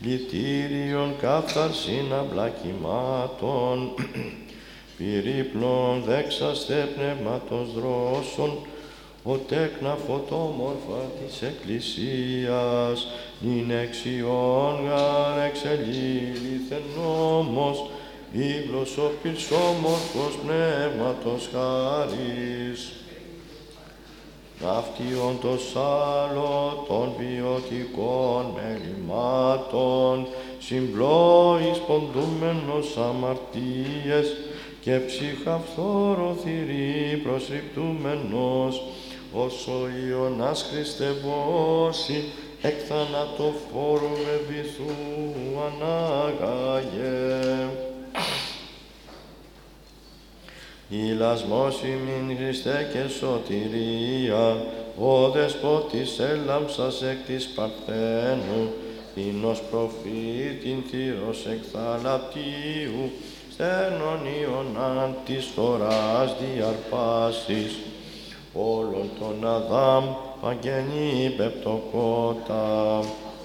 λυτήριον καύθαρσιν αμπλακημάτων, πυρίπλων δέξαστε πνεύματος δρόσων, ο τέκνα φωτόμορφα της Εκκλησίας, νυν εξιών γαρ εξελίληθεν νόμος, ύγλος ο πυρσόμορφος πνεύματος χάρις. Ναυτιών το σάλο των ποιοτικών μελημάτων, συμπλώης ποντούμενος αμαρτίες και ψυχαφθόρο θηρή προσρυπτούμενος, όσο Ιωνάς Χριστεβώσει εκ θανατοφόρου με βυθού ανάγαγε. Ηλασμός ημίν Χριστέ και σωτηρία, ο δεσπότης έλαμψας εκ της Παρθένου, τινος προφήτην θύρος εκ θαλατίου, στέρνων Ιωνάν της φοράς διαρπάσεις, όλων των Αδάμ παγγενή πεπτοκότα.